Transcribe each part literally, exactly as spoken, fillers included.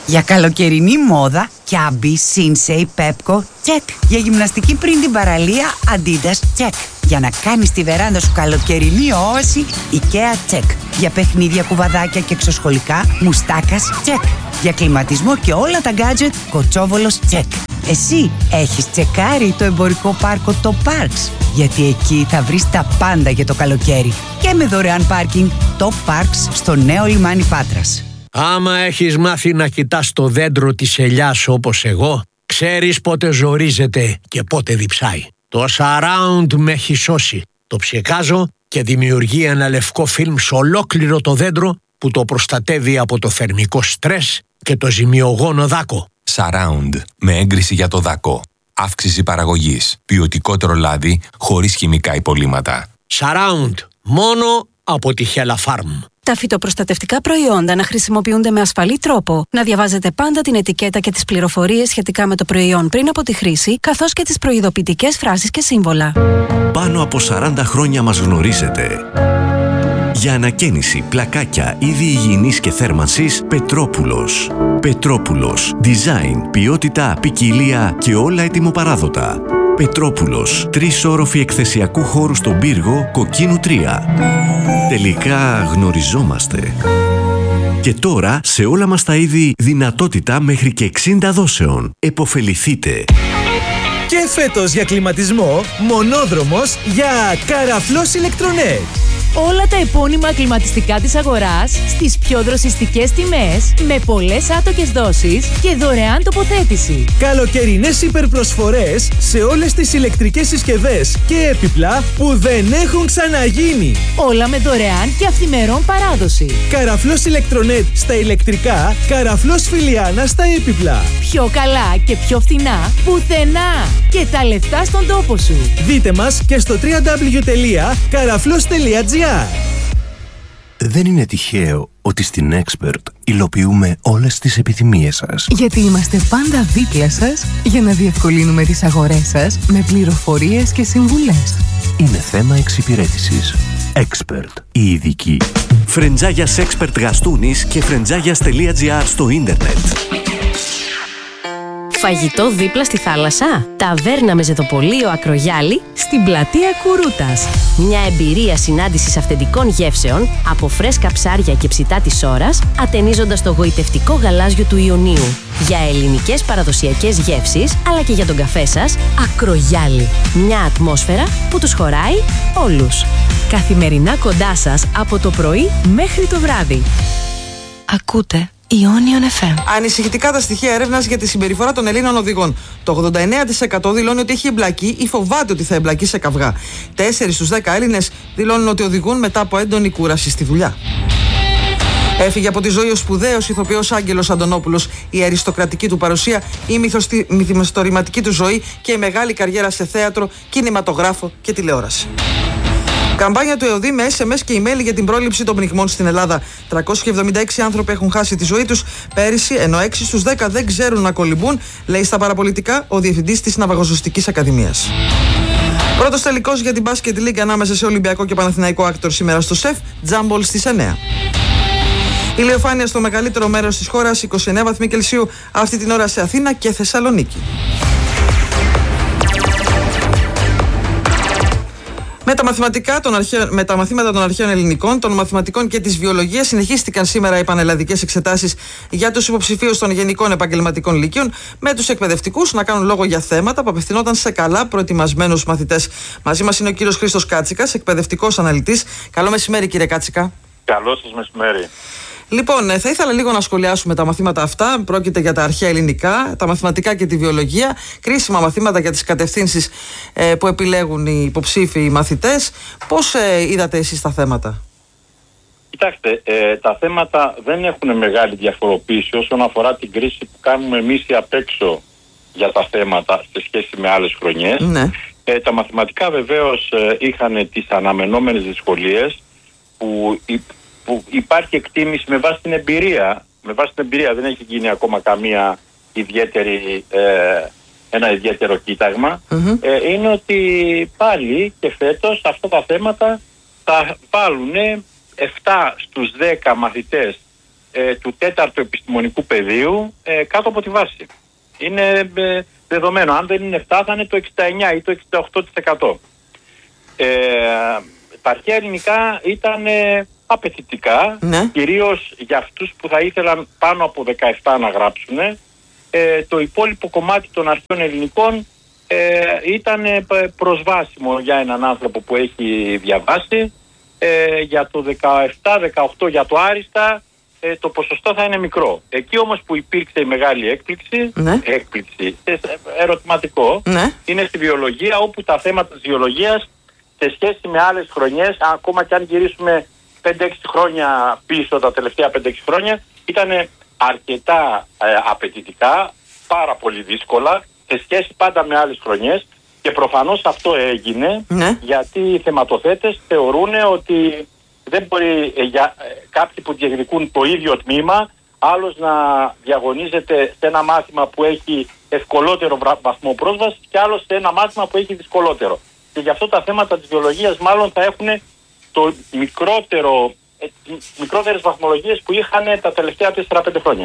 Για καλοκαιρινή μόδα, Κιάμπι, Σίνσεϊ, Πέπκο, τσεκ. Για γυμναστική πριν την παραλία, Αντίδας, τσεκ. Για να κάνεις τη βεράντα σου καλοκαιρινή όαση, Ikea, τσεκ. Για παιχνίδια, κουβαδάκια και εξωσχολικά, Μουστάκας, τσεκ. Για κλιματισμό και όλα τα γκάτζετ, Κοτσόβολος, τσεκ. Εσύ έχεις τσεκάρει το εμπορικό πάρκο το Parks? Γιατί εκεί θα βρεις τα πάντα για το καλοκαίρι. Και με δωρεάν πάρκινγκ, το Parks στο νέο λιμάνι Πάτρας. Άμα έχεις μάθει να κοιτάς το δέντρο της ελιάς όπως εγώ, ξέρεις πότε ζορίζεται και πότε διψάει. Το Surround με έχει σώσει. Το ψεκάζω και δημιουργεί ένα λευκό φιλμ σε ολόκληρο το δέντρο που το προστατεύει από το θερμικό στρες και το ζημιογόνο δάκο. Surround με έγκριση για το δάκο. Αύξηση παραγωγής. Ποιοτικότερο λάδι χωρίς χημικά υπολείμματα. Surround. Μόνο από τη Hella Farm. Τα φυτοπροστατευτικά προϊόντα να χρησιμοποιούνται με ασφαλή τρόπο, να διαβάζετε πάντα την ετικέτα και τις πληροφορίες σχετικά με το προϊόν πριν από τη χρήση, καθώς και τις προειδοποιητικές φράσεις και σύμβολα. Πάνω από σαράντα χρόνια μας γνωρίζετε. Για ανακαίνιση, πλακάκια, είδη υγιεινής και θέρμανσης, Πετρόπουλος. Πετρόπουλος. Design, ποιότητα, ποικιλία και όλα ετοιμοπαράδοτα. Πετρόπουλος. Τρεις όροφοι εκθεσιακού χώρου στον πύργο, Κοκκίνου τρία. Τελικά γνωριζόμαστε. Και τώρα σε όλα μας τα είδη δυνατότητα μέχρι και εξήντα δόσεων. Εποφεληθείτε. Και φέτος για κλιματισμό, μονόδρομος για Καραφλός Ηλεκτρονέτ. Όλα τα επώνυμα κλιματιστικά της αγοράς στις πιο δροσιστικές τιμές, με πολλές άτοκες δόσεις και δωρεάν τοποθέτηση. Καλοκαιρινές υπερπροσφορές σε όλες τις ηλεκτρικές συσκευές και έπιπλα που δεν έχουν ξαναγίνει. Όλα με δωρεάν και αυθημερών παράδοση. Καραφλός Ηλεκτρονέτ στα ηλεκτρικά, Καραφλός Φιλιάνα στα έπιπλα. Πιο καλά και πιο φθηνά πουθενά. Και τα λεφτά στον τόπο σου. Δείτε μας και στο double-u double-u double-u τελεία καραφλός τελεία τζι άρ. Δεν είναι τυχαίο ότι στην Expert υλοποιούμε όλες τις επιθυμίες σας. Γιατί είμαστε πάντα δίπλα σας για να διευκολύνουμε τις αγορές σας με πληροφορίες και συμβουλές. Είναι θέμα εξυπηρέτησης. Expert, η ειδική. Φρεντζάγιας Expert Γαστούνης και φρεντζάγιας τελεία τζι άρ στο ίντερνετ. Φαγητό δίπλα στη θάλασσα. Ταβέρνα με ζεδοπολείο Ακρογιάλη στην πλατεία Κουρούτας. Μια εμπειρία συνάντησης αυθεντικών γεύσεων από φρέσκα ψάρια και ψητά της ώρας, ατενίζοντας το γοητευτικό γαλάζιο του Ιωνίου. Για ελληνικές παραδοσιακές γεύσεις, αλλά και για τον καφέ σας, Ακρογιάλη. Μια ατμόσφαιρα που τους χωράει όλους. Καθημερινά κοντά σας από το πρωί μέχρι το βράδυ. Ακούτε Ionion εφ εμ. Ανησυχητικά τα στοιχεία έρευνας για τη συμπεριφορά των Ελλήνων οδηγών. Το ογδόντα εννέα τοις εκατό δηλώνει ότι έχει εμπλακεί ή φοβάται ότι θα εμπλακεί σε καυγά. τέσσερις στους δέκα Έλληνες δηλώνουν ότι οδηγούν μετά από έντονη κούραση στη δουλειά. Έφυγε από τη ζωή ο σπουδαίος ηθοποιός Άγγελος Αντωνόπουλος. Η αριστοκρατική του παρουσία, η μυθιστορηματική του ζωή και η μεγάλη καριέρα σε θέατρο, κινηματογράφο και τηλεόραση. Καμπάνια του ΕΟΔΗ με ες εμ ες και email για την πρόληψη των πνιγμών στην Ελλάδα. τριακόσιοι εβδομήντα έξι άνθρωποι έχουν χάσει τη ζωή τους πέρυσι, ενώ έξι στους δέκα δεν ξέρουν να κολυμπούν, λέει στα παραπολιτικά ο διευθυντής της Ναυαγοζωστικής Ακαδημίας. Πρώτος τελικός για την Basket League ανάμεσα σε Ολυμπιακό και Παναθηναϊκό Άκτορ σήμερα στο ΣΕΦ, Τζάμπολ στις εννέα. Ηλιοφάνεια στο μεγαλύτερο μέρος της χώρας, είκοσι εννέα βαθμοί Κελσίου αυτή την ώρα σε Αθήνα και Θεσσαλονίκη. Με τα, μαθηματικά των αρχαίων, με τα μαθήματα των αρχαίων ελληνικών, των μαθηματικών και της βιολογίας συνεχίστηκαν σήμερα οι πανελλαδικές εξετάσεις για τους υποψηφίους των γενικών επαγγελματικών λύκειων, με τους εκπαιδευτικούς να κάνουν λόγο για θέματα που απευθυνόταν σε καλά προετοιμασμένους μαθητές. Μαζί μας είναι ο κύριος Χρήστος Κάτσικας, εκπαιδευτικός αναλυτής. Καλό μεσημέρι, κύριε Κάτσικα. Καλό σας μεσημέρι. Λοιπόν, θα ήθελα λίγο να σχολιάσουμε τα μαθήματα αυτά. Πρόκειται για τα αρχαία ελληνικά, τα μαθηματικά και τη βιολογία. Κρίσιμα μαθήματα για τις κατευθύνσεις ε, που επιλέγουν οι υποψήφιοι μαθητές. Πώς ε, είδατε εσείς τα θέματα? Κοιτάξτε, ε, τα θέματα δεν έχουν μεγάλη διαφοροποίηση όσον αφορά την κρίση που κάνουμε εμείς απ' έξω για τα θέματα σε σχέση με άλλες χρονιές. Ναι. Ε, τα μαθηματικά βεβαίως ε, είχαν τις αναμενόμενες δυσκολίες που... που υπάρχει εκτίμηση με βάση την εμπειρία. Με βάση την εμπειρία δεν έχει γίνει ακόμα καμία ιδιαίτερη, ε, ένα ιδιαίτερο κοίταγμα. Mm-hmm. Ε, είναι ότι πάλι και φέτος αυτά τα θέματα θα βάλουν επτά στους δέκα μαθητές ε, του τέταρτου επιστημονικού πεδίου ε, κάτω από τη βάση. Είναι ε, δεδομένο. Αν δεν είναι επτά θα είναι το εξήντα εννιά ή το εξήντα οκτώ τοις εκατό. Ε, τα αρχαία ελληνικά ήταν ε, απαιτητικά, ναι. Κυρίως για αυτούς που θα ήθελαν πάνω από δεκαεπτά να γράψουν. Ε, το υπόλοιπο κομμάτι των αρχαίων ελληνικών ε, ήταν προσβάσιμο για έναν άνθρωπο που έχει διαβάσει. Ε, για το δεκαεπτά δεκαοκτώ για το άριστα ε, το ποσοστό θα είναι μικρό. Εκεί όμως που υπήρξε η μεγάλη έκπληξη, ναι. έκπληξη ε, ερωτηματικό, ναι. είναι στη βιολογία, όπου τα θέματα της βιολογίας σε σχέση με άλλες χρονιές, ακόμα και αν γυρίσουμε πέντε έξι χρόνια πίσω, τα τελευταία πέντε έξι χρόνια, ήταν αρκετά ε, απαιτητικά, πάρα πολύ δύσκολα σε σχέση πάντα με άλλες χρονιές, και προφανώς αυτό έγινε, ναι. γιατί οι θεματοθέτες θεωρούν ότι δεν μπορεί ε, για, ε, κάποιοι που διεκδικούν το ίδιο τμήμα άλλος να διαγωνίζεται σε ένα μάθημα που έχει ευκολότερο βαθμό πρόσβαση και άλλος σε ένα μάθημα που έχει δυσκολότερο. Και γι' αυτό τα θέματα της βιολογίας μάλλον θα έχουν το μικρότερο, ε, μικρότερες βαθμολογίες που είχαν τα τελευταία τέσσερα πέντε χρόνια.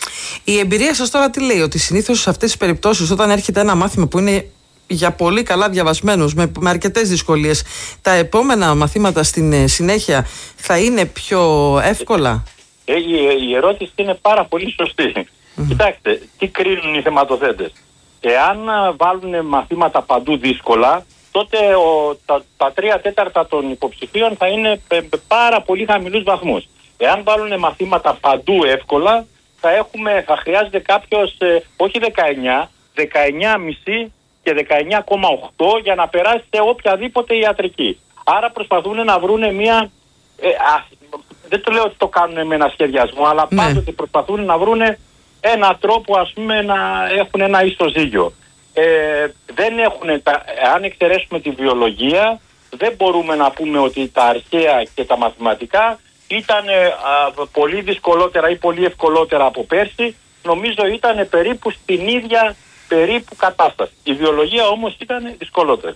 Η εμπειρία σας τώρα τι λέει? Ότι συνήθως σε αυτές τις περιπτώσεις, όταν έρχεται ένα μάθημα που είναι για πολύ καλά διαβασμένους, με, με αρκετές δυσκολίες, τα επόμενα μαθήματα στην συνέχεια θα είναι πιο εύκολα? Ε, η, η ερώτηση είναι πάρα πολύ σωστή. Mm-hmm. Κοιτάξτε, τι κρίνουν οι θεματοθέτες? Εάν βάλουν μαθήματα παντού δύσκολα, τότε ο, τα, τα τρία τέταρτα των υποψηφίων θα είναι πε, πε, πάρα πολύ χαμηλούς βαθμούς. Εάν βάλουν μαθήματα παντού εύκολα, θα, έχουμε, θα χρειάζεται κάποιος, ε, όχι δεκαεννιά, δεκαεννιά κόμμα πέντε και δεκαεννιά κόμμα οκτώ για να περάσει σε οποιαδήποτε ιατρική. Άρα προσπαθούν να βρουν μια... Ε, α, δεν το λέω ότι το κάνουν με ένα σχεδιασμό, αλλά ναι. πάντοτε προσπαθούν να βρουν έναν τρόπο, ας πούμε, να έχουν ένα ισοζύγιο. Ε, δεν έχουν, τα, αν εξαιρέσουμε τη βιολογία, δεν μπορούμε να πούμε ότι τα αρχαία και τα μαθηματικά ήταν α, πολύ δυσκολότερα ή πολύ ευκολότερα από πέρσι. Νομίζω ήταν περίπου στην ίδια περίπου κατάσταση. Η βιολογία όμως ήταν δυσκολότερη.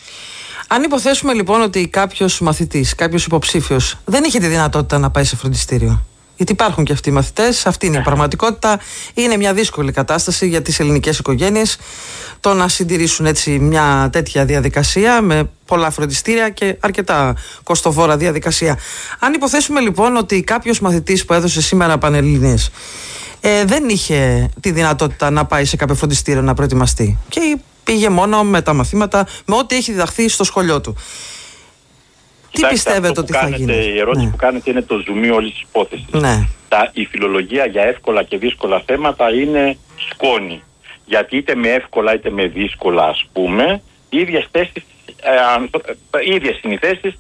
Αν υποθέσουμε λοιπόν ότι κάποιος μαθητής, κάποιος υποψήφιος δεν είχε τη δυνατότητα να πάει σε φροντιστήριο, γιατί υπάρχουν και αυτοί οι μαθητές, αυτή είναι η πραγματικότητα, είναι μια δύσκολη κατάσταση για τις ελληνικές οικογένειες το να συντηρήσουν έτσι μια τέτοια διαδικασία με πολλά φροντιστήρια και αρκετά κοστοβόρα διαδικασία. Αν υποθέσουμε λοιπόν ότι κάποιος μαθητής που έδωσε σήμερα Πανελλήνιες ε, δεν είχε τη δυνατότητα να πάει σε κάποιο φροντιστήριο να προετοιμαστεί και πήγε μόνο με τα μαθήματα, με ό,τι έχει διδαχθεί στο σχολείο του. Τι Κοιτάξτε, πιστεύετε ότι κάνετε, θα γίνει? Η ερώτηση ναι. που κάνετε είναι το ζουμί όλης της υπόθεσης. Ναι. Τα, η φιλολογία για εύκολα και δύσκολα θέματα είναι σκόνη. Γιατί είτε με εύκολα είτε με δύσκολα, ας πούμε, οι ίδιες θέσεις, ε, οι ίδιες είναι οι θέσεις,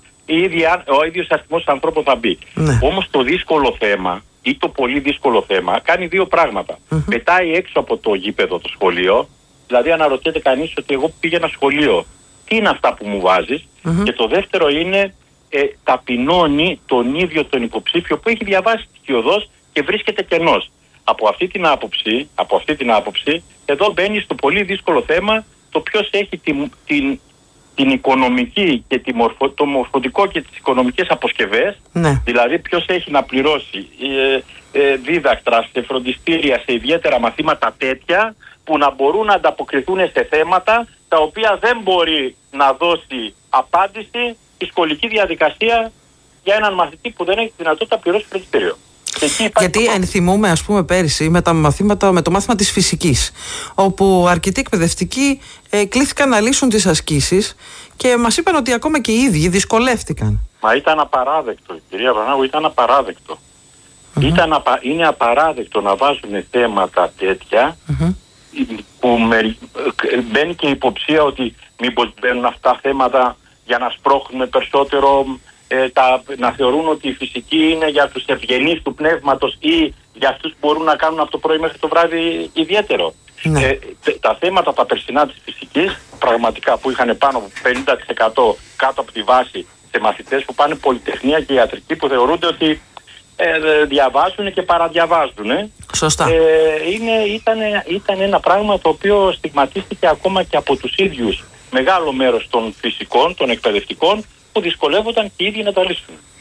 ο ίδιος αριθμός ανθρώπων θα μπει. Ναι. Όμως το δύσκολο θέμα ή το πολύ δύσκολο θέμα κάνει δύο πράγματα. Mm-hmm. Πετάει έξω από το γήπεδο το σχολείο, δηλαδή αναρωτιέται κανείς ότι εγώ πήγαινα σχολείο, τι είναι αυτά που μου βάζεις? Mm-hmm. Και το δεύτερο είναι ε, ταπεινώνει τον ίδιο τον υποψήφιο που έχει διαβάσει στοιχειοδός και βρίσκεται κενός. Από αυτή την άποψη, από αυτή την άποψη, εδώ μπαίνει στο πολύ δύσκολο θέμα το ποιος έχει την, την, την οικονομική και τη μορφο, το μορφωτικό και τις οικονομικές αποσκευές, ναι. δηλαδή ποιος έχει να πληρώσει ε, ε, δίδακτρα σε φροντιστήρια, σε ιδιαίτερα μαθήματα τέτοια, που να μπορούν να ανταποκριθούν σε θέματα τα οποία δεν μπορεί να δώσει απάντηση η σχολική διαδικασία για έναν μαθητή που δεν έχει τη δυνατότητα να πληρώσει φροντιστήριο. Γιατί το... ενθυμούμε, ας πούμε, πέρυσι με, τα μαθήματα, με το μάθημα της φυσικής, όπου αρκετοί εκπαιδευτικοί ε, κλήθηκαν να λύσουν τις ασκήσεις και μας είπαν ότι ακόμα και οι ίδιοι δυσκολεύτηκαν. Μα ήταν απαράδεκτο, κυρία Βανάγου, ήταν απαράδεκτο. Mm-hmm. Ήταν απα... Είναι απαράδεκτο να βάζουν θέματα τέτοια mm-hmm. που με... μπαίνει και η υποψία ότι μήπως μπαίνουν αυτά θέματα για να σπρώχνουμε περισσότερο, ε, τα... να θεωρούν ότι η φυσική είναι για τους ευγενείς του πνεύματος ή για αυτούς που μπορούν να κάνουν από το πρωί μέχρι το βράδυ ιδιαίτερο. Ναι. Ε, τα θέματα τα περσινά της φυσικής, πραγματικά, που είχαν πάνω από πενήντα τοις εκατό κάτω από τη βάση σε μαθητές που πάνε πολυτεχνία και ιατρική, που θεωρούνται ότι ε, διαβάζουν και παραδιαβάζουν. Ε. Σωστά. Ε, είναι, ήταν, ήταν ένα πράγμα το οποίο στιγματίστηκε ακόμα και από τους ίδιους μεγάλο μέρος των φυσικών, των εκπαιδευτικών, που δυσκολεύονταν και οι ίδιοι να τα λύσουν.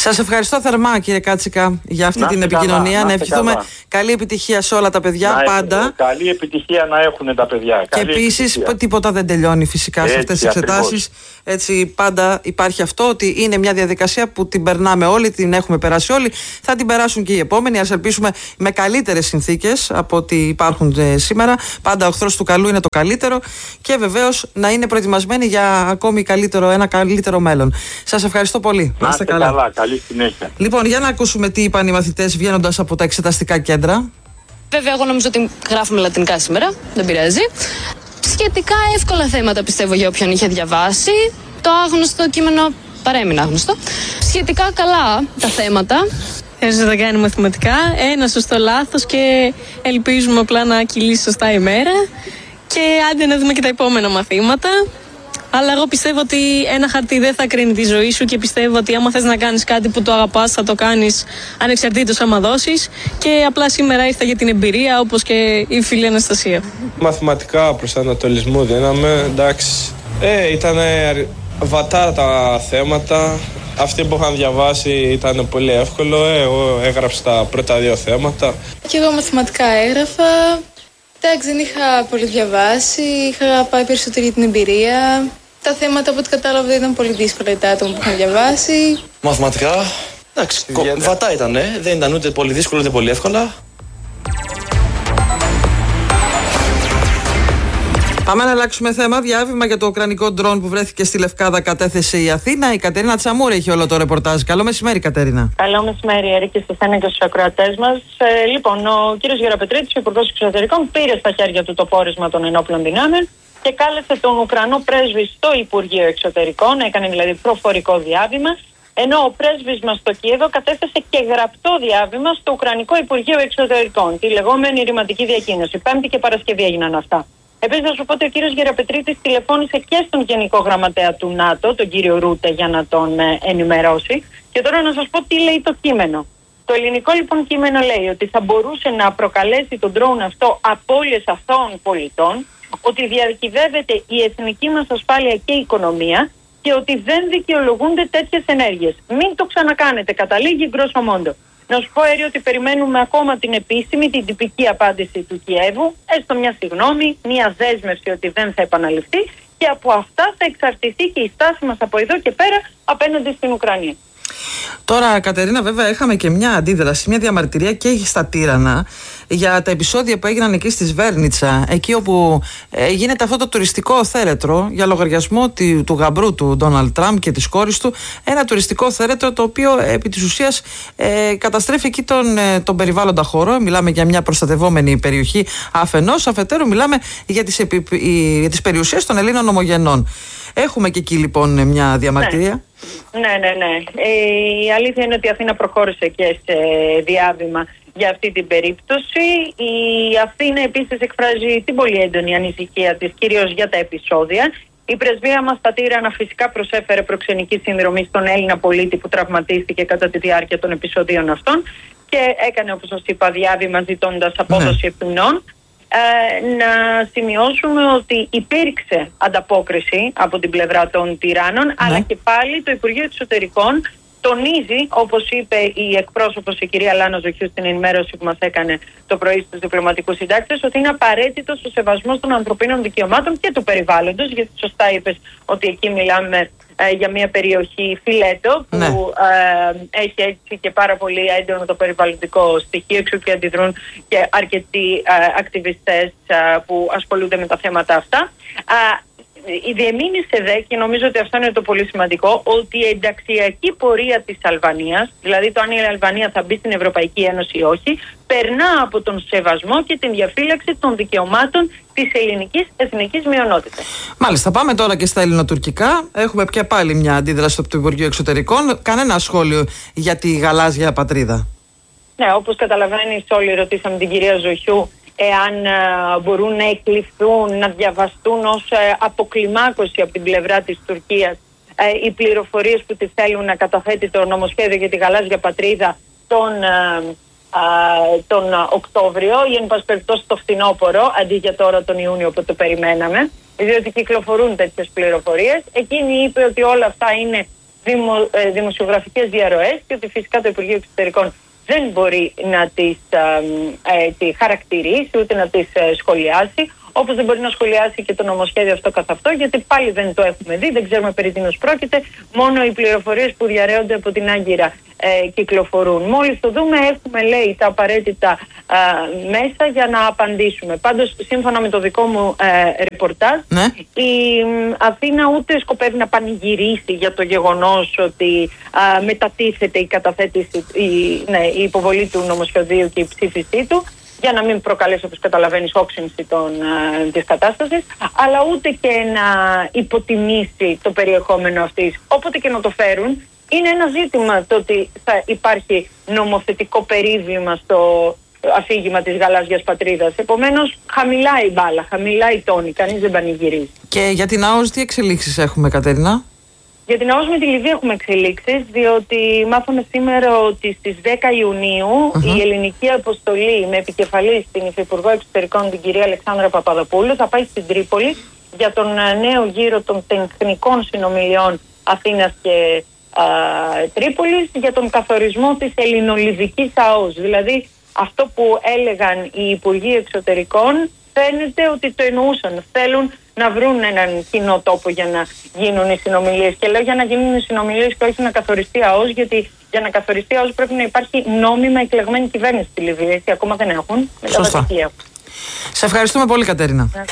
Σας ευχαριστώ θερμά, κύριε Κάτσικα, για αυτή να την επικοινωνία. Καλά, να, να ευχηθούμε καλά. Καλή επιτυχία σε όλα τα παιδιά, να πάντα. Έχουν, καλή επιτυχία να έχουν τα παιδιά. Και επίσης, τίποτα δεν τελειώνει φυσικά έτσι, σε αυτές τις εξετάσεις. Έτσι, πάντα υπάρχει αυτό ότι είναι μια διαδικασία που την περνάμε όλοι, την έχουμε περάσει όλοι. Θα την περάσουν και οι επόμενοι. Ας ελπίσουμε με καλύτερες συνθήκες από ό,τι υπάρχουν σήμερα. Πάντα ο εχθρός του καλού είναι το καλύτερο. Και βεβαίως να είναι προετοιμασμένοι για ακόμη καλύτερο, ένα καλύτερο μέλλον. Σας ευχαριστώ πολύ. Να είστε καλά. καλά. Καλή συνέχεια. Λοιπόν, για να ακούσουμε τι είπαν οι μαθητές βγαίνοντας από τα εξεταστικά κέντρα. Βέβαια, εγώ νομίζω ότι γράφουμε λατινικά σήμερα. Δεν πειράζει. Σχετικά εύκολα θέματα, πιστεύω, για όποιον είχε διαβάσει. Το άγνωστο κείμενο παρέμεινε άγνωστο. Σχετικά καλά τα θέματα. Χρειάζεται να κάνει μαθηματικά, ένα σωστό λάθος και ελπίζουμε απλά να κυλήσει σωστά η μέρα. Και άντε να δούμε και τα επόμενα μαθήματα. Αλλά εγώ πιστεύω ότι ένα χαρτί δεν θα κρίνει τη ζωή σου και πιστεύω ότι άμα θες να κάνεις κάτι που το αγαπάς θα το κάνεις ανεξαρτήτως άμα δώσεις. Και απλά σήμερα ήρθα για την εμπειρία, όπως και η φίλη Αναστασία. Μαθηματικά προσανατολισμού δίναμε, εντάξει. Ε, ήταν βατά τα θέματα. Αυτοί που είχαν διαβάσει ήταν πολύ εύκολο. Ε, εγώ έγραψα τα πρώτα δύο θέματα. Και εγώ μαθηματικά έγραφα. Εντάξει, δεν είχα πολύ διαβάσει, είχα πάει περισσότερο για την εμπειρία. Τα θέματα από ό,τι κατάλαβα ήταν πολύ δύσκολα για τα άτομα που είχαν διαβάσει. Μαθηματικά, εντάξει, βατά ήταν, δεν ήταν ούτε πολύ δύσκολο ούτε πολύ εύκολα. Πάμε να αλλάξουμε θέμα. Διάβημα για το ουκρανικό ντρόν που βρέθηκε στη Λευκάδα κατέθεσε η Αθήνα. Η Κατερίνα Τσαμούρη έχει όλο το ρεπορτάζ. Καλό μεσημέρι, Κατερίνα. Καλό μεσημέρι, Ερή, και στη Θένα και στους ακροατές μας. Ε, λοιπόν, ο κύριος Γεραπετρίτης, ο Υπουργός Εξωτερικών, πήρε στα χέρια του το πόρισμα των ενόπλων δυνάμεων και κάλεσε τον Ουκρανό πρέσβη στο Υπουργείο Εξωτερικών. Έκανε δηλαδή προφορικό διάβημα. Ενώ ο πρέσβης μας στο Κίεβο κατέθεσε και γραπτό διάβημα στο Ουκρανικό Υπουργείο Εξωτερικών. Τη λεγόμενη ρηματική διακοίνωση. Πέμπτη και Παρασκευή έγιναν αυτά. Επίσης, να σου πω ότι ο κύριος Γεραπετρίτης τηλεφώνησε και στον Γενικό Γραμματέα του ΝΑΤΟ, τον κύριο Ρούτε, για να τον ε, ενημερώσει. Και τώρα να σας πω τι λέει το κείμενο. Το ελληνικό λοιπόν κείμενο λέει ότι θα μπορούσε να προκαλέσει τον ντρόουν αυτό απώλειες αθώων πολιτών, ότι διακυβεύεται η εθνική μας ασφάλεια και η οικονομία και ότι δεν δικαιολογούνται τέτοιες ενέργειες. Μην το ξανακάνετε, καταλήγει γκρόσο μόντο. Να σου πω, Έρη, ότι περιμένουμε ακόμα την επίσημη, την τυπική απάντηση του Κιέβου, έστω μια συγγνώμη, μια δέσμευση ότι δεν θα επαναληφθεί και από αυτά θα εξαρτηθεί και η στάση μας από εδώ και πέρα απέναντι στην Ουκρανία. Τώρα, Κατερίνα, βέβαια, είχαμε και μια αντίδραση, μια διαμαρτυρία και στα Τύρανα για τα επεισόδια που έγιναν εκεί στη Σβέρνιτσα, εκεί όπου ε, γίνεται αυτό το τουριστικό θέρετρο για λογαριασμό του, του γαμπρού του Ντόναλντ Τραμπ και της κόρης του. Ένα τουριστικό θέρετρο το οποίο επί της ουσίας ε, καταστρέφει εκεί τον, ε, τον περιβάλλοντα χώρο. Μιλάμε για μια προστατευόμενη περιοχή αφενός, αφετέρου μιλάμε για τις, επι, για τις περιουσίες των Ελλήνων ομογενών. Έχουμε και εκεί λοιπόν μια διαμαρτυρία. Ναι, ναι, ναι. ναι. Ε, η αλήθεια είναι ότι η Αθήνα προχώρησε και σε διάβημα για αυτή την περίπτωση. Η Αθήνα επίσης εκφράζει την πολύ έντονη ανησυχία της, κυρίως για τα επεισόδια. Η πρεσβεία μας στα Τύρανα φυσικά προσέφερε προξενική συνδρομή στον Έλληνα πολίτη που τραυματίστηκε κατά τη διάρκεια των επεισοδίων αυτών και έκανε, όπως σας είπα, διάβημα ζητώντας απόδοση ναι. ευθυνών. Ε, να σημειώσουμε ότι υπήρξε ανταπόκριση από την πλευρά των τυράννων, ναι. αλλά και πάλι το Υπουργείο Εξωτερικών τονίζει, όπως είπε η εκπρόσωπος η κυρία Λάνα Ζοχιού στην ενημέρωση που μας έκανε το πρωί στους διπλωματικούς συντάκτες, ότι είναι απαραίτητος ο σεβασμός των ανθρωπίνων δικαιωμάτων και του περιβάλλοντος, γιατί σωστά είπες ότι εκεί μιλάμε ε, για μια περιοχή φιλέτο που ναι. ε, έχει έτσι και πάρα πολύ έντονο το περιβαλλοντικό στοιχείο, εξού και αντιδρούν και αρκετοί ε, ακτιβιστές ε, που ασχολούνται με τα θέματα αυτά. Ε, Η διεμήνυσε δε, και νομίζω ότι αυτό είναι το πολύ σημαντικό, ότι η ενταξιακή πορεία της Αλβανίας, δηλαδή το αν η Αλβανία θα μπει στην Ευρωπαϊκή Ένωση ή όχι, περνά από τον σεβασμό και την διαφύλαξη των δικαιωμάτων της ελληνικής εθνικής μειονότητας. Μάλιστα, πάμε τώρα και στα ελληνοτουρκικά. Έχουμε πια πάλι μια αντίδραση από το Υπουργείο Εξωτερικών. Κανένα σχόλιο για τη γαλάζια πατρίδα. Ναι, όπως καταλαβαίνεις, όλοι ρωτήσαμε την κυρία Ζοχιού εάν uh, μπορούν να εκλειφθούν, να διαβαστούν ως uh, αποκλιμάκωση από την πλευρά της Τουρκίας uh, οι πληροφορίες που τη θέλουν να καταθέτει το νομοσχέδιο για τη γαλάζια πατρίδα τον, uh, uh, τον uh, Οκτώβριο ή εν πάση περιπτώσει το φθινόπωρο, αντί για τώρα τον Ιούνιο που το περιμέναμε, διότι κυκλοφορούν τέτοιες πληροφορίες. Εκείνη είπε ότι όλα αυτά είναι δημο, ε, δημοσιογραφικές διαρροές και ότι φυσικά το Υπουργείο Εξωτερικών δεν μπορεί να τις ε, ε, χαρακτηρίσει ούτε να τις ε, σχολιάσει, όπως δεν μπορεί να σχολιάσει και το νομοσχέδιο αυτό καθ' αυτό, γιατί πάλι δεν το έχουμε δει, δεν ξέρουμε περί τίνος πρόκειται, μόνο οι πληροφορίες που διαρρέονται από την Άγκυρα ε, κυκλοφορούν. Μόλις το δούμε έχουμε, λέει, τα απαραίτητα ε, μέσα για να απαντήσουμε. Πάντως, σύμφωνα με το δικό μου ε, ρεπορτάζ, ναι. η ε, Αθήνα ούτε σκοπεύει να πανηγυρίσει για το γεγονός ότι ε, μετατίθεται η καταθέτηση, η, ναι, η υποβολή του νομοσχεδίου και η ψήφισή του, για να μην προκαλέσει, όπως καταλαβαίνεις, όξυνση των, α, της κατάστασης, αλλά ούτε και να υποτιμήσει το περιεχόμενο αυτής. Όποτε και να το φέρουν, είναι ένα ζήτημα το ότι θα υπάρχει νομοθετικό περίβλημα στο αφήγημα της γαλάζιας πατρίδας. Επομένως, χαμηλά η μπάλα, χαμηλά η τόνη, κανείς δεν πανηγυρίζει. Και για την ΑΟΣ τι εξελίξεις έχουμε, Κατερίνα? Για την ΑΟΣ με τη Λιβύη έχουμε εξελίξεις, διότι μάθαμε σήμερα ότι στις δέκα Ιουνίου uh-huh. η ελληνική αποστολή με επικεφαλή στην Υφυπουργό Εξωτερικών, την κυρία Αλεξάνδρα Παπαδοπούλου, θα πάει στην Τρίπολη για τον νέο γύρο των τεχνικών συνομιλιών Αθήνας και α, Τρίπολης για τον καθορισμό της ελληνολιβικής ΑΟΣ. Δηλαδή αυτό που έλεγαν οι Υπουργοί Εξωτερικών φαίνεται ότι το εννοούσαν. Θέλουν να βρουν έναν κοινό τόπο για να γίνουν οι συνομιλίες. Και λέω για να γίνουν οι συνομιλίες και όχι να καθοριστεί ΑΟΣ, γιατί για να καθοριστεί ΑΟΣ πρέπει να υπάρχει νόμιμα εκλεγμένη κυβέρνηση στη Λιβύη. Έτσι, ακόμα δεν έχουν. Σωστά. Σε ευχαριστούμε πολύ, Κατερίνα. Ναι.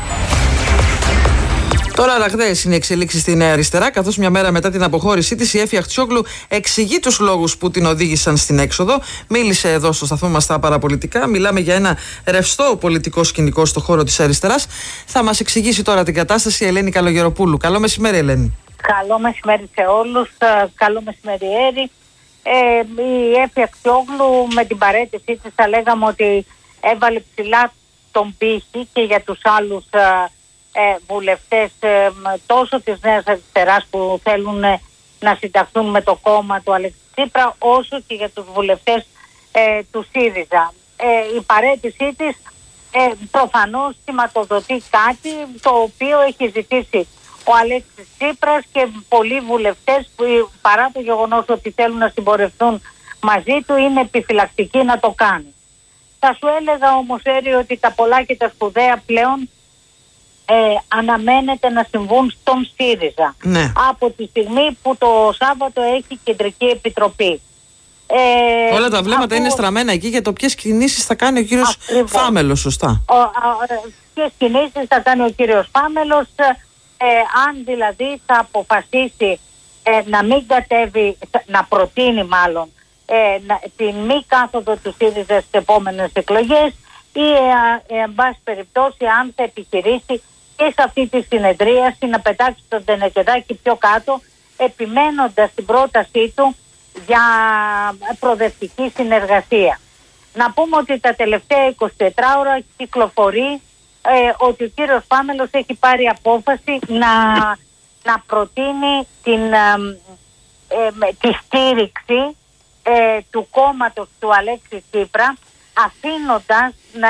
Τώρα, ραγδαίες είναι οι εξελίξεις στη Νέα Αριστερά, καθώς μια μέρα μετά την αποχώρησή της, η Έφη Αχτσιόγλου εξηγεί τους λόγους που την οδήγησαν στην έξοδο. Μίλησε εδώ στο σταθμό μας στα παραπολιτικά. Μιλάμε για ένα ρευστό πολιτικό σκηνικό στο χώρο της αριστεράς. Θα μας εξηγήσει τώρα την κατάσταση η Ελένη Καλογεροπούλου. Καλό μεσημέρι, Ελένη. Καλό μεσημέρι σε όλους. Καλό μεσημέρι, Έρη. Ε, η Έφη Αχτσιόγλου με την παρέτησή της θα λέγαμε ότι έβαλε ψηλά τον πύχη και για τους άλλους Ε, βουλευτές ε, τόσο της Νέας Αριστεράς που θέλουν ε, να συνταχθούν με το κόμμα του Αλέξη Τσίπρα, όσο και για τους βουλευτές ε, του ΣΥΡΙΖΑ. Ε, η παρέτησή της ε, προφανώς σηματοδοτεί κάτι το οποίο έχει ζητήσει ο Αλέξης Τσίπρας και πολλοί βουλευτές που παρά το γεγονός ότι θέλουν να συμπορευτούν μαζί του είναι επιφυλακτικοί να το κάνουν. Θα σου έλεγα όμως, Έρη, ότι τα πολλά και τα σπουδαία πλέον Ε, αναμένεται να συμβούν στον ΣΥΡΙΖΑ. Ναι. Από τη στιγμή που το Σάββατο έχει κεντρική επιτροπή. Ε, Όλα τα βλέμματα από... είναι στραμμένα εκεί για το ποιες κινήσεις θα κάνει ο κύριος Φάμελος, σωστά. Ποιες κινήσεις θα κάνει ο κύριος Φάμελος, ε, αν δηλαδή θα αποφασίσει ε, να μην κατέβει, να προτείνει μάλλον ε, να, την μη κάθοδο του ΣΥΡΙΖΑ στις επόμενες εκλογές ή ε, ε, εν πάση περιπτώσει αν θα επιχειρήσει και σε αυτή τη συνεδρίαση να πετάξει τον τενεκεδάκι πιο κάτω, επιμένοντας την πρότασή του για προοδευτική συνεργασία. Να πούμε ότι τα τελευταία εικοσιτέσσερις ώρα κυκλοφορεί ε, ότι ο κύριος Φάμελος έχει πάρει απόφαση να, να προτείνει την, ε, ε, τη στήριξη ε, του κόμματος του Αλέξη Τσίπρα, αφήνοντας να,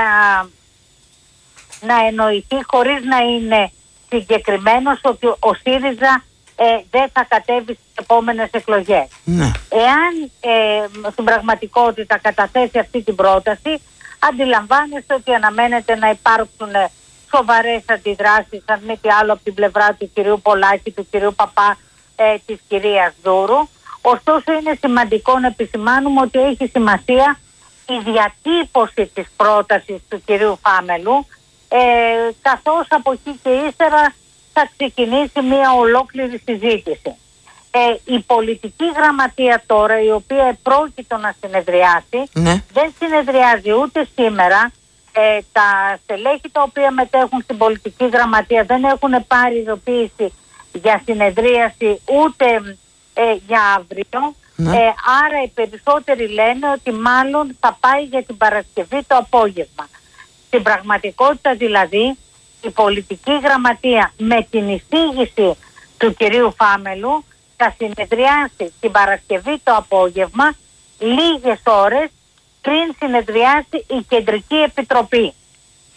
να εννοηθεί χωρίς να είναι συγκεκριμένος ότι ο ΣΥΡΙΖΑ ε, δεν θα κατέβει στις επόμενες εκλογές. Ναι. Εάν ε, στην πραγματικότητα καταθέσει αυτή την πρόταση, αντιλαμβάνεστε ότι αναμένεται να υπάρξουν σοβαρές αντιδράσεις, αν μη τι άλλο, από την πλευρά του κυρίου Πολάκη, του κυρίου Παπά, ε, της κυρίας Δούρου. Ωστόσο είναι σημαντικό να επισημάνουμε ότι έχει σημασία η διατύπωση της πρότασης του κυρίου Φάμελου, ε, καθώς από εκεί και ύστερα θα ξεκινήσει μια ολόκληρη συζήτηση. Ε, η πολιτική γραμματεία τώρα, η οποία πρόκειται να συνεδριάσει, ναι. δεν συνεδριάζει ούτε σήμερα. Ε, τα στελέχη τα οποία μετέχουν στην πολιτική γραμματεία δεν έχουν πάρει ειδοποίηση για συνεδρίαση ούτε ε, για αύριο. Ναι. Ε, άρα οι περισσότεροι λένε ότι μάλλον θα πάει για την Παρασκευή το απόγευμα. Στην πραγματικότητα δηλαδή η πολιτική γραμματεία με την εισήγηση του κυρίου Φάμελου θα συνεδριάσει την Παρασκευή το απόγευμα, λίγες ώρες πριν συνεδριάσει η Κεντρική Επιτροπή.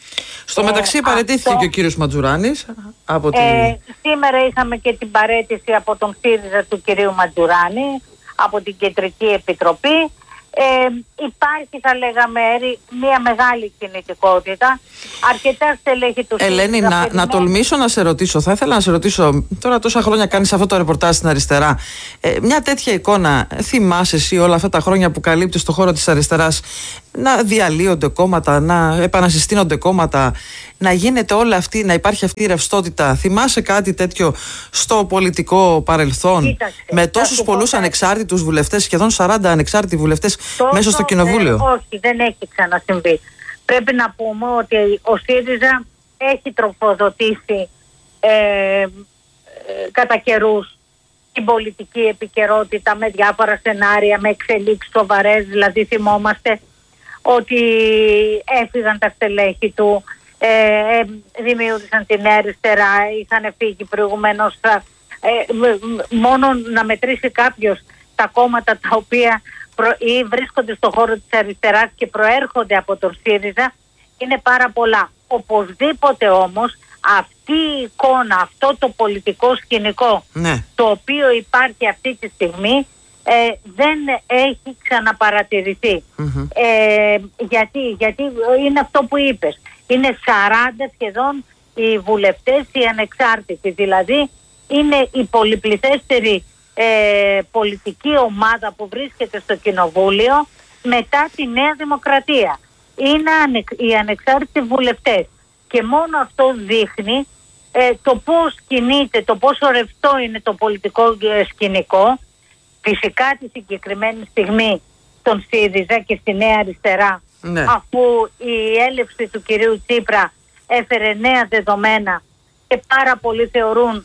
Στο μεταξύ ε, παραιτήθηκε αυτό... και ο κύριος Ματζουράνης από τη... ε, σήμερα είχαμε και την παραίτηση από τον ΣΥΡΙΖΑ του κυρίου Ματζουράνη από την Κεντρική Επιτροπή. Ε, υπάρχει, θα λέγαμε, μια μεγάλη κινητικότητα. Αρκετά στελέχη του ΣΥΡΙΖΑ. Ελένη, να, να τολμήσω να σε ρωτήσω. Θα ήθελα να σε ρωτήσω. Τώρα, τόσα χρόνια κάνεις αυτό το ρεπορτάζ στην αριστερά. Ε, μια τέτοια εικόνα, θυμάσαι εσύ όλα αυτά τα χρόνια που καλύπτεις στο χώρο της αριστεράς, να διαλύονται κόμματα, να επανασυστήνονται κόμματα, να γίνεται όλα αυτή, να υπάρχει αυτή η ρευστότητα? Θυμάσαι κάτι τέτοιο στο πολιτικό παρελθόν? Κοίταξε, με τόσους πολλούς ανεξάρτητους βουλευτές, σχεδόν σαράντα ανεξάρτητοι βουλευτές μέσα στο κοινοβούλιο? Ε, όχι, δεν έχει ξανασυμβεί. Πρέπει να πούμε ότι ο ΣΥΡΙΖΑ έχει τροφοδοτήσει ε, ε, κατά καιρούς την πολιτική επικαιρότητα με διάφορα σενάρια, με εξελίξεις σοβαρές. Δηλαδή θυμόμαστε ότι έφυγαν τα στελέχη του, ε, ε, δημιούργησαν την Νέα Αριστερά, είχαν φύγει προηγουμένως. Ε, μόνο να μετρήσει κάποιος τα κόμματα τα οποία προ, ή βρίσκονται στον χώρο της αριστεράς και προέρχονται από τον ΣΥΡΙΖΑ είναι πάρα πολλά. Οπωσδήποτε όμως αυτή η εικόνα, αυτό το πολιτικό σκηνικό, ναι, το οποίο υπάρχει αυτή τη στιγμή, ε, δεν έχει ξαναπαρατηρηθεί. Mm-hmm. Ε, γιατί, γιατί είναι αυτό που είπες. Είναι σαράντα σχεδόν οι βουλευτές, οι ανεξάρτητοι. Δηλαδή είναι η πολυπληθέστερη ε, πολιτική ομάδα που βρίσκεται στο κοινοβούλιο μετά τη Νέα Δημοκρατία. Είναι ανε, οι ανεξάρτητοι βουλευτές. Και μόνο αυτό δείχνει ε, το πώς κινείται, το πόσο ρευστό είναι το πολιτικό ε, σκηνικό. Φυσικά τη συγκεκριμένη στιγμή στον ΣΥΡΙΖΑ και στη Νέα Αριστερά, ναι, αφού η έλευση του κυρίου Τσίπρα έφερε νέα δεδομένα και πάρα πολλοί θεωρούν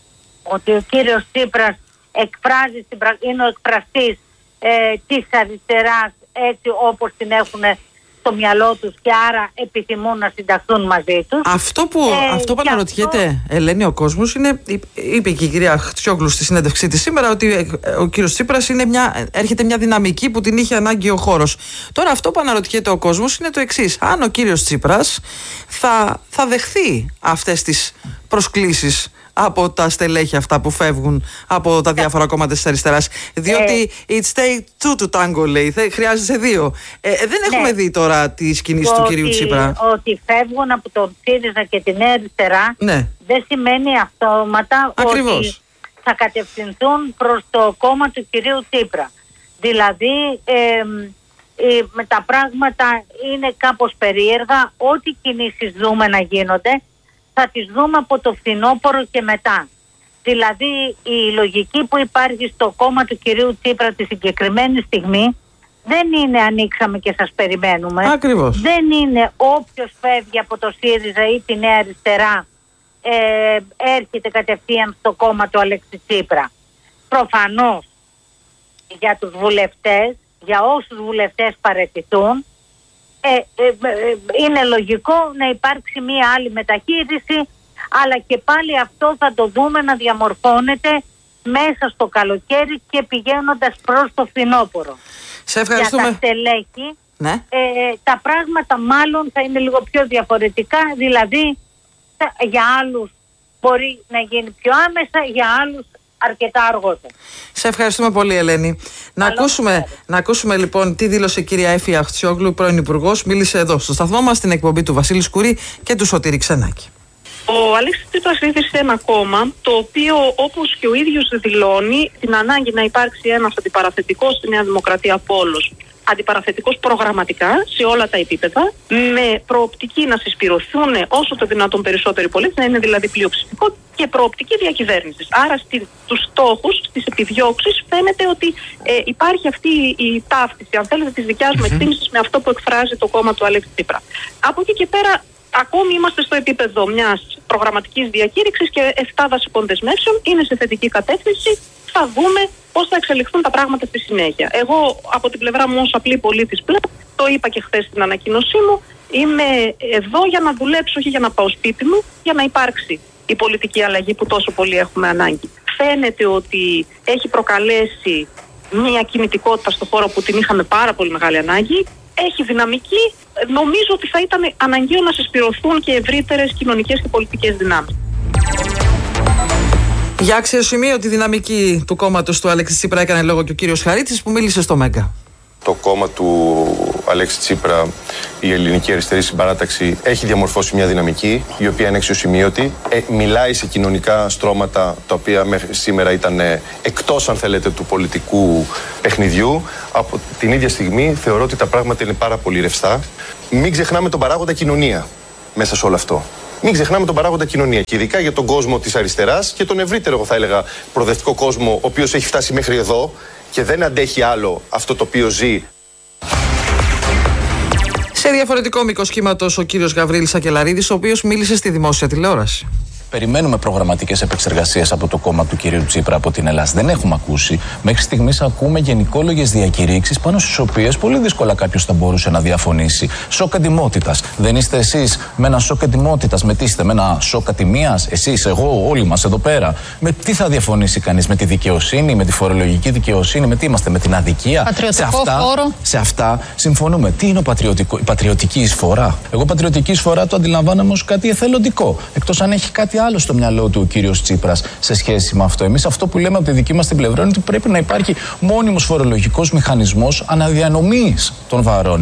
ότι ο κύριος Τσίπρας εκφράζει, είναι ο εκφραστής ε, της αριστεράς έτσι όπως την έχουν στο μυαλό τους και άρα επιθυμούν να συνταχθούν μαζί τους. Αυτό που, ε, αυτό που αναρωτιέται, αυτό... Ελένη, ο κόσμος είναι, είπε και η κυρία Χτσιόγλου στη συνέντευξή της σήμερα, ότι ο κύριος Τσίπρας είναι μια, έρχεται μια δυναμική που την είχε ανάγκη ο χώρος. Τώρα αυτό που αναρωτιέται ο κόσμος είναι το εξής: αν ο κύριος Τσίπρας θα, θα δεχθεί αυτές τις προσκλήσεις από τα στελέχη αυτά που φεύγουν από τα διάφορα κόμματα της αριστεράς. Διότι ε, it take two to tango, λέει. Χρειάζεται δύο. Ε, δεν ναι. έχουμε δει τώρα τις κινήσεις του κυρίου Τσίπρα. Ότι φεύγουν από τον ΣΥΡΙΖΑ και τη Νέα Αριστερά, ναι, δεν σημαίνει αυτόματα Ακριβώς. ότι θα κατευθυνθούν προς το κόμμα του κυρίου Τσίπρα. Δηλαδή ε, ε, με τα πράγματα είναι κάπως περίεργα. Ό,τι κινήσεις δούμε να γίνονται θα τις δούμε από το φθινόπωρο και μετά. Δηλαδή η λογική που υπάρχει στο κόμμα του κυρίου Τσίπρα τη συγκεκριμένη στιγμή δεν είναι ανοίξαμε και σας περιμένουμε. Ακριβώς. Δεν είναι όποιος φεύγει από το ΣΥΡΙΖΑ ή τη Νέα Αριστερά ε, έρχεται κατευθείαν στο κόμμα του Αλέξη Τσίπρα. Προφανώς για τους βουλευτές, για όσους βουλευτές παραιτηθούν, Ε, ε, ε, είναι λογικό να υπάρξει μία άλλη μεταχείριση, αλλά και πάλι αυτό θα το δούμε να διαμορφώνεται μέσα στο καλοκαίρι και πηγαίνοντας προς το φθινόπωρο. Σε ευχαριστούμε. Για τα στελέχη, ναι. ε, τα πράγματα μάλλον θα είναι λίγο πιο διαφορετικά, δηλαδή θα, για άλλους μπορεί να γίνει πιο άμεσα, για άλλους αρκετά αργότερα. Σε ευχαριστούμε πολύ, Ελένη. Να ακούσουμε, να ακούσουμε λοιπόν τι δήλωσε η κυρία Έφη Αχτσιόγλου, πρώην Υπουργός. Μίλησε εδώ στο σταθμό μας στην εκπομπή του Βασίλη Σκουρή και του Σωτήρη Ξενάκη. Ο Αλέξης Τσίπρας ίδρυσε ένα κόμμα το οποίο, όπως και ο ίδιος δηλώνει, την ανάγκη να υπάρξει ένας αντιπαραθετικός στη Νέα Δημοκρατία πόλος, αντιπαραθετικός προγραμματικά σε όλα τα επίπεδα, με προοπτική να συσπηρωθούν όσο το δυνατόν περισσότεροι πολίτες, να είναι δηλαδή πλειοψηφικό, και προοπτική διακυβέρνησης. Άρα στους στόχους, στις επιδιώξεις, φαίνεται ότι ε, υπάρχει αυτή η ταύτιση, αν θέλετε, της δικιάς μου εκτίμησης με αυτό που εκφράζει το κόμμα του Αλέξη Τσίπρα. Από εκεί και πέρα, ακόμη είμαστε στο επίπεδο μιας προγραμματικής διακήρυξης και εφτά βασικών δεσμεύσεων, είναι σε θετική κατεύθυνση. Θα δούμε πώς θα εξελιχθούν τα πράγματα στη συνέχεια. Εγώ, από την πλευρά μου ως απλή πολίτης πλέον, το είπα και χθες στην ανακοίνωσή μου, είμαι εδώ για να δουλέψω, όχι για να πάω σπίτι μου, για να υπάρξει η πολιτική αλλαγή που τόσο πολύ έχουμε ανάγκη. Φαίνεται ότι έχει προκαλέσει μια κινητικότητα στο χώρο που την είχαμε πάρα πολύ μεγάλη ανάγκη. έχει δυναμική. Νομίζω ότι θα ήταν αναγκαίο να συσπηρωθούν και ευρύτερες κοινωνικές και πολιτικές δυνάμεις. Για αξιοσημείωτη δυναμική του κόμματος του Αλέξη Τσίπρα έκανε λόγο και ο κύριος Χαρίτσης που μίλησε στο Μέγκα. Το κόμμα του Αλέξη Τσίπρα, η Ελληνική Αριστερή Συμπαράταξη, έχει διαμορφώσει μια δυναμική η οποία είναι αξιοσημείωτη. Ε, μιλάει σε κοινωνικά στρώματα τα οποία μέχρι σήμερα ήταν εκτός, αν θέλετε, του πολιτικού παιχνιδιού. Από την ίδια στιγμή θεωρώ ότι τα πράγματα είναι πάρα πολύ ρευστά. Μην ξεχνάμε τον παράγοντα κοινωνία μέσα σε όλο αυτό. Μην ξεχνάμε τον παράγοντα κοινωνία. Και ειδικά για τον κόσμο της αριστεράς και τον ευρύτερο, εγώ θα έλεγα, προοδευτικό κόσμο, ο οποίος έχει φτάσει μέχρι εδώ και δεν αντέχει άλλο αυτό το οποίο ζει. Σε διαφορετικό μήκος κύματος ο κύριος Γαβρίλης Ακελαρίδης, ο οποίος μίλησε στη δημόσια τηλεόραση. Περιμένουμε προγραμματικές επεξεργασίες από το κόμμα του κυρίου Τσίπρα από την Ελλάδα. Δεν έχουμε ακούσει. Μέχρι στιγμής ακούμε γενικόλογες διακηρύξεις πάνω στις οποίες πολύ δύσκολα κάποιος θα μπορούσε να διαφωνήσει. Σοκ ετοιμότητας. Δεν είστε εσείς με ένα σοκ ετοιμότητας? Με τι είστε, με ένα σοκ ατιμίας? Εσείς, εγώ, όλοι μας εδώ πέρα. Με τι θα διαφωνήσει κανείς? Με τη δικαιοσύνη, με τη φορολογική δικαιοσύνη, με τι είμαστε, με την αδικία? Πατριωτικό σε αυτά, φόρο. Σε αυτά συμφωνούμε. Τι είναι ο πατριωτικό, η πατριωτική εισφορά? Εγώ πατριωτική εισφορά το αντιλαμβάνομαι ως κάτι εθελοντικό. Εκτός αν έχει κάτι άλλο στο μυαλό του ο κύριος Τσίπρας σε σχέση με αυτό. Εμείς αυτό που λέμε από τη δική μας την πλευρά είναι ότι πρέπει να υπάρχει μόνιμος φορολογικός μηχανισμός αναδιανομής των βαρών.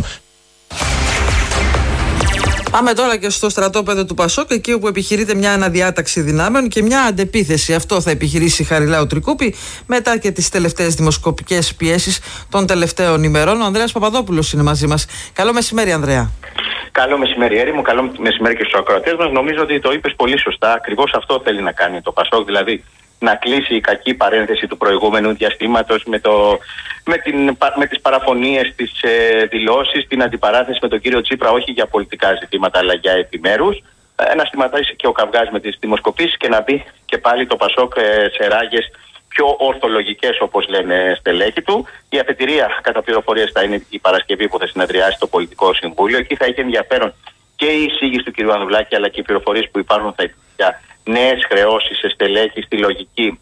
Πάμε τώρα και στο στρατόπεδο του Πασόκ, εκεί όπου επιχειρείται μια αναδιάταξη δυνάμεων και μια αντεπίθεση. Αυτό θα επιχειρήσει η Χαριλάου Τρικούπη μετά και τις τελευταίες δημοσκοπικές πιέσεις των τελευταίων ημερών. Ο Ανδρέας Παπαδόπουλος είναι μαζί μας. Καλό μεσημέρι, Ανδρέα. Καλό μεσημέρι, Έρη μου. Καλό μεσημέρι και στους ακροατές μας. Νομίζω ότι το είπες πολύ σωστά. Ακριβώς αυτό θέλει να κάνει το Πασόκ, δηλαδή να κλείσει η κακή παρένθεση του προηγούμενου διαστήματος με, το, με, την, με τις παραφωνίες, τις ε, δηλώσεις, την αντιπαράθεση με τον κύριο Τσίπρα, όχι για πολιτικά ζητήματα αλλά για επιμέρους. Ε, να σταματήσει και ο καυγάς με τις δημοσκοπήσεις και να μπει και πάλι το Πασόκ ε, σε ράγες πιο ορθολογικές, όπως λένε στελέχη του. Η αφετηρία κατά πληροφορίες θα είναι η Παρασκευή που θα συνεδριάσει το Πολιτικό Συμβούλιο. Εκεί θα έχει ενδιαφέρον και η εισήγηση του κ. Ανδρουλάκη αλλά και οι πληροφορίες που υπάρχουν θα για νέες χρεώσεις σε στελέχη στη λογική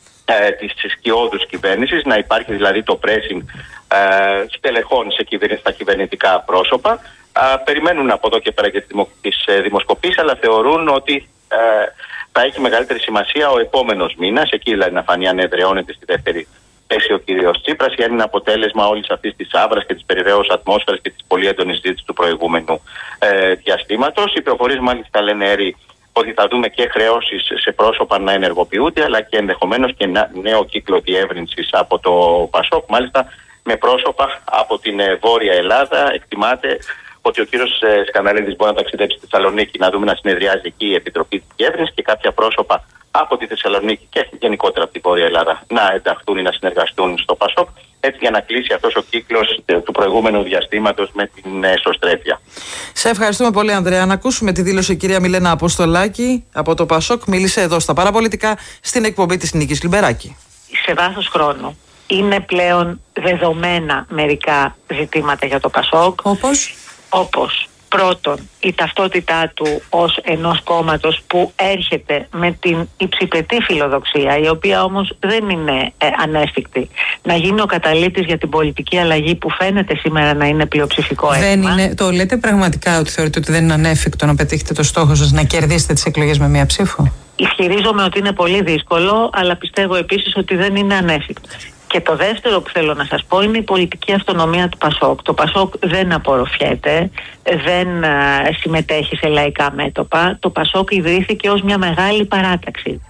ε, της σκιώδους κυβέρνησης, να υπάρχει δηλαδή το pressing ε, στελεχών σε κυβερνη, στα κυβερνητικά πρόσωπα. Ε, περιμένουν από εδώ και πέρα και τις ε, δημοσκοπήσεις, αλλά θεωρούν ότι ε, θα έχει μεγαλύτερη σημασία ο επόμενος μήνας, εκεί δηλαδή να φανεί αν εδραιώνεται στη δεύτερη θέση ο κ. Τσίπρας ή αν είναι αποτέλεσμα όλης αυτής της άβρας και της περιραίους ατμόσφαιρας και της πολύ έντονης ζήτησης του προηγούμενου ε, διαστήματος. Οι πληροφορίες μάλιστα λένε, Έρη, ότι θα δούμε και χρεώσεις σε πρόσωπα να ενεργοποιούνται, αλλά και ενδεχομένως και νέο κύκλο διεύρυνσης από το Πασόκ, μάλιστα με πρόσωπα από την Βόρεια Ελλάδα. Εκτιμάται ότι ο κύριος Σκανδαλίδης μπορεί να ταξιδέψει στη Θεσσαλονίκη, να δούμε να συνεδριάζει εκεί η Επιτροπή της Διεύρυνσης και κάποια πρόσωπα από τη Θεσσαλονίκη και γενικότερα από τη Βόρεια Ελλάδα να ενταχθούν ή να συνεργαστούν στο Πασόκ, έτσι για να κλείσει αυτός ο κύκλος του προηγούμενου διαστήματος με την εσωστρέφεια. Σε ευχαριστούμε πολύ, Ανδρέα. Να ακούσουμε τη δήλωση η κυρία Μιλένα Αποστολάκη από το Πασόκ. Μίλησε εδώ στα Παραπολιτικά στην εκπομπή της Νίκης Λιμπεράκη. Σε βάθος χρόνου είναι πλέον δεδομένα μερικά ζητήματα για το Πασόκ. Όπως? Όπως πρώτον, η ταυτότητά του ως ενός κόμματος που έρχεται με την υψηπετή φιλοδοξία, η οποία όμως δεν είναι ε, ανέφικτη, να γίνει ο καταλήτης για την πολιτική αλλαγή που φαίνεται σήμερα να είναι πλειοψηφικό αίτημα. Δεν είναι, το λέτε πραγματικά ότι θεωρείτε ότι δεν είναι ανέφικτο να πετύχετε το στόχο σας, να κερδίσετε τις εκλογές με μία ψήφο? Ισχυρίζομαι ότι είναι πολύ δύσκολο, αλλά πιστεύω επίσης ότι δεν είναι ανέφικτο. Και το δεύτερο που θέλω να σας πω είναι η πολιτική αυτονομία του Πασόκ. Το Πασόκ δεν απορροφιέται, δεν α, συμμετέχει σε λαϊκά μέτωπα. Το Πασόκ ιδρύθηκε ως μια μεγάλη παράταξη.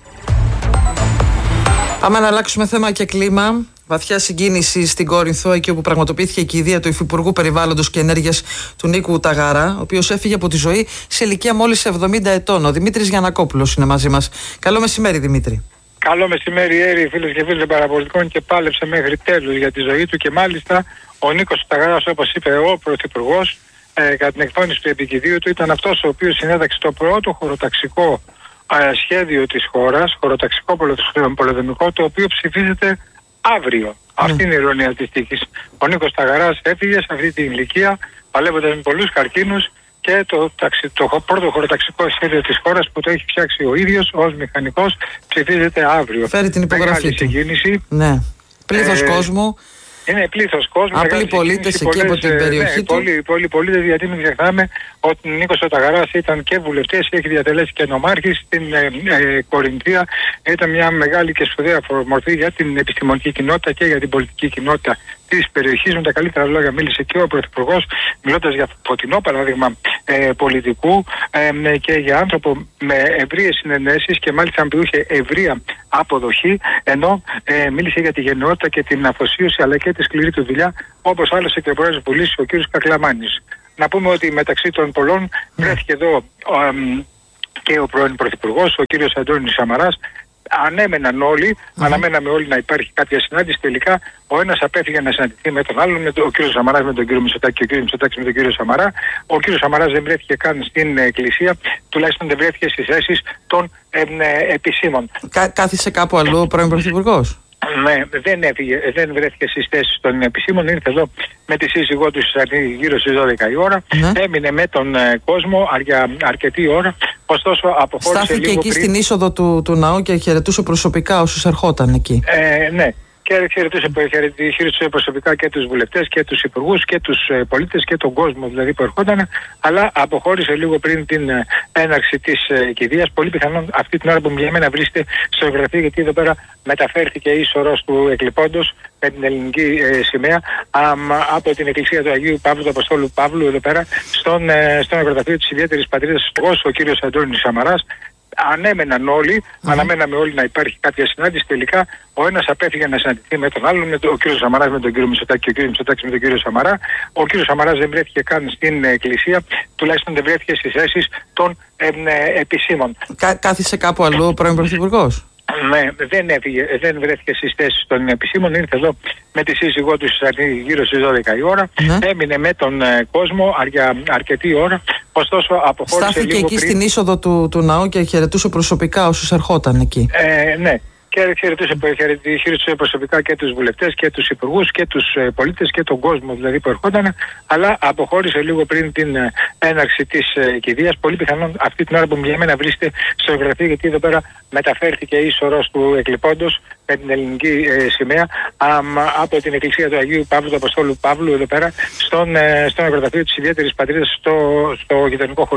Πάμε να αλλάξουμε θέμα και κλίμα. Βαθιά συγκίνηση στην Κόρινθο, εκεί όπου πραγματοποιήθηκε η κηδεία του Υφυπουργού Περιβάλλοντος και Ενέργειας του Νίκου Ταγάρα, ο οποίος έφυγε από τη ζωή σε ηλικία μόλις εβδομήντα ετών. Ο Δημήτρης Γιαννακόπουλος είναι μαζί μας. Καλό μεσημέρι, Δημήτρη. Καλό μεσημέρι, Έρη, φίλες και φίλοι των Παραπολιτικών, και πάλεψε μέχρι τέλους για τη ζωή του. Και μάλιστα ο Νίκος Ταγάρας, όπως είπε ο Πρωθυπουργός, ε, κατά την εκφώνηση του επικηδείου του, ήταν αυτός ο οποίος συνέταξε το πρώτο χωροταξικό ε, σχέδιο της χώρας, χωροταξικό πολεοδομικό, το οποίο ψηφίζεται αύριο. Mm. Αυτή είναι η ειρωνία της τύχης. Ο Νίκος Ταγάρας έφυγε σε αυτή την ηλικία, παλεύοντας με πολλούς καρκίνους, και το, το πρώτο χωροταξικό σχέδιο της χώρας που το έχει φτιάξει ο ίδιος ως μηχανικός ψηφίζεται αύριο. Φέρει την υπογραφή Μεγάλη του. συγκίνηση. Ναι. Πλήθος ε, κόσμου. Είναι πλήθος κόσμου. Απλοί πολίτες εκεί από την περιοχή ναι, του. Πολλοί, πολλοί πολίτες, γιατί μην ξεχνάμε ότι ο Νίκος Ταγαράς ήταν και βουλευτής, έχει διατελέσει και νομάρχης στην ε, ε, Κορινθία. Ήταν μια μεγάλη και σπουδαία μορφή για την επιστημονική κοινότητα και για την πολιτική κοινότητα της περιοχής. Με τα καλύτερα λόγια μίλησε και ο Πρωθυπουργός, μιλώντας για φωτεινό παράδειγμα ε, πολιτικού ε, και για άνθρωπο με ευρείες συνενέσεις και μάλιστα που είχε ευρεία αποδοχή, ενώ ε, μίλησε για τη γενναιότητα και την αφοσίωση αλλά και τη σκληρή του δουλειά, όπως άλλωστε και ο Πρόεδρος Βουλής, ο κ. Κακλαμάνης. Να πούμε ότι μεταξύ των πολλών βρέθηκε εδώ ε, και ο πρώην Πρωθυπουργός, ο κ. Αντώνης Σαμαράς. Ανέμεναν όλοι, mm-hmm. αναμέναμε όλοι να υπάρχει κάποια συνάντηση. Τελικά ο ένας απέφυγε να συναντηθεί με τον άλλον, με το, ο κ. Σαμαράς με τον κ. Μητσοτάκη και ο κ. Μητσοτάκης με τον κ. Σαμαρά. Ο κ. Σαμαράς δεν βρέθηκε καν στην εκκλησία, τουλάχιστον δεν βρέθηκε στις θέσεις των ε, ε, επισήμων. Κα, κάθισε κάπου αλλού ο πρώην Πρωθυπουργός? Ναι, δεν, έφυγε, δεν βρέθηκε στις θέσεις των επισήμων. Ήρθε εδώ με τη σύζυγό του γύρω στις δώδεκα η ώρα. Ναι. Έμεινε με τον ε, κόσμο για αρκετή ώρα. Ωστόσο, αποχώρησε. Στάθηκε λίγο εκεί πριν. Στην είσοδο του, του ναού και χαιρετούσε προσωπικά όσους ερχόταν εκεί. Ε, ναι. Και χαιρετούσε, χαιρετούσε προσωπικά και τους βουλευτές και τους υπουργούς και τους ε, πολίτες και τον κόσμο δηλαδή που ερχόταν, αλλά αποχώρησε λίγο πριν την ε, έναρξη της ε, κηδείας. Πολύ πιθανόν αυτή την ώρα που για μένα βρίσκεται στο γραφείο, γιατί εδώ πέρα μεταφέρθηκε η σωρός του εκλειπώντος με την ελληνική ε, σημαία α, από την εκκλησία του Αγίου Παύλου, του Αποστόλου Παύλου, εδώ πέρα στον, ε, στον εγγραφείο της ιδιαίτερης πατρίδας του ο κ. Αντώνης Σαμαράς. Ανέμεναν όλοι, mm-hmm. αναμέναμε όλοι να υπάρχει κάποια συνάντηση. Τελικά ο ένας απέφυγε να συναντηθεί με τον άλλον, με το, ο κ. Σαμαράς με τον κ. Μητσοτάκη και ο κ. Μητσοτάκης με τον κ. Σαμαρά. Ο κ. Σαμαράς δεν βρέθηκε καν στην εκκλησία, τουλάχιστον δεν βρέθηκε στις θέσεις των ε, ε, επισήμων. Κα, κάθισε κάπου αλλού ο πρώην Πρωθυπουργός? Ναι, δεν έφυγε, δεν βρέθηκε στις θέσεις των επισήμων. Ήρθε εδώ με τη σύζυγό του γύρω στις δώδεκα η ώρα. Ναι. Έμεινε με τον ε, κόσμο για αρκετή ώρα. Ωστόσο, αποχώρησε Στάθηκε λίγο εκεί πριν. Στην είσοδο του, του ναού και χαιρετούσε προσωπικά όσους ερχόταν εκεί. Ε, ναι. Και χαιρετούσε, χαιρετούσε προσωπικά και τους βουλευτές και τους υπουργούς και τους ε, πολίτες και τον κόσμο δηλαδή που ερχόταν, αλλά αποχώρησε λίγο πριν την ε, έναρξη της ε, κηδείας. Πολύ πιθανόν αυτή την ώρα που για μένα βρίσκεται στο γραφείο, γιατί εδώ πέρα μεταφέρθηκε η σωρός του εκλειπώντος με την ελληνική ε, σημαία α, από την εκκλησία του Αγίου Παύλου, του Αποστόλου Παύλου, εδώ πέρα στον, ε, στον εγγραφείο της ιδιαίτερης πατρίδας στο, στο γειτονικό χωριό.